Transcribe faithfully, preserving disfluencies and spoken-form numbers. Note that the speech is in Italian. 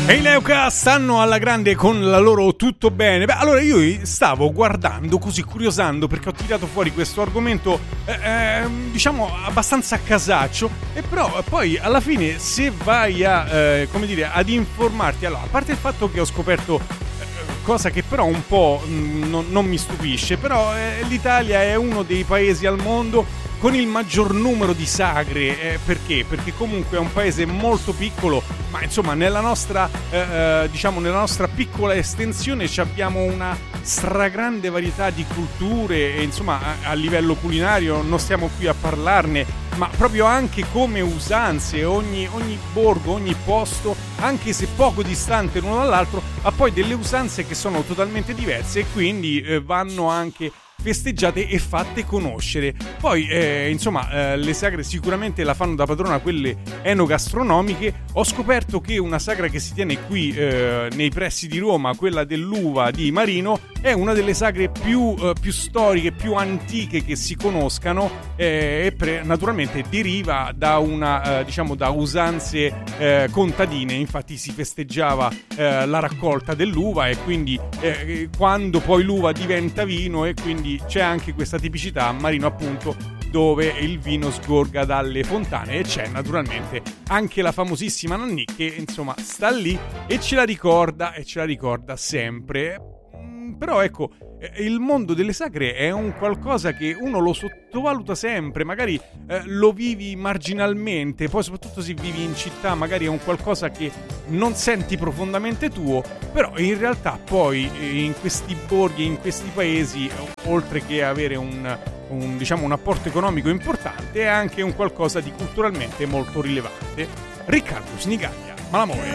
E i Leuca stanno alla grande con la loro tutto bene. Beh, allora io stavo guardando così, curiosando, perché ho tirato fuori questo argomento eh, eh, diciamo abbastanza a casaccio, e però poi alla fine se vai a eh, come dire ad informarti, allora, a parte il fatto che ho scoperto eh, cosa che però un po' mh, non, non mi stupisce, però eh, l'Italia è uno dei paesi al mondo con il maggior numero di sagre. Eh, perché? Perché comunque è un paese molto piccolo, ma insomma nella nostra eh, eh, diciamo nella nostra piccola estensione ci abbiamo una stragrande varietà di culture, e insomma a, a livello culinario non stiamo qui a parlarne, ma proprio anche come usanze. Ogni, ogni borgo, ogni posto, anche se poco distante l'uno dall'altro, ha poi delle usanze che sono totalmente diverse, e quindi eh, vanno anche festeggiate e fatte conoscere. Poi eh, insomma eh, le sagre sicuramente la fanno da padrona quelle enogastronomiche. Ho scoperto che una sagra che si tiene qui eh, nei pressi di Roma, quella dell'uva di Marino, è una delle sagre più, eh, più storiche, più antiche che si conoscano, eh, e pre- naturalmente deriva da una eh, diciamo da usanze eh, contadine. Infatti si festeggiava eh, la raccolta dell'uva, e quindi eh, quando poi l'uva diventa vino, e quindi c'è anche questa tipicità a Marino, appunto, dove il vino sgorga dalle fontane, e c'è naturalmente anche la famosissima Nannì che insomma sta lì e ce la ricorda, e ce la ricorda sempre. Però ecco, il mondo delle sagre è un qualcosa che uno lo sottovaluta sempre, magari eh, lo vivi marginalmente, poi soprattutto se vivi in città magari è un qualcosa che non senti profondamente tuo, però in realtà poi in questi borghi, in questi paesi, oltre che avere un, un diciamo un apporto economico importante, è anche un qualcosa di culturalmente molto rilevante. Riccardo Sinigaglia, Malamore.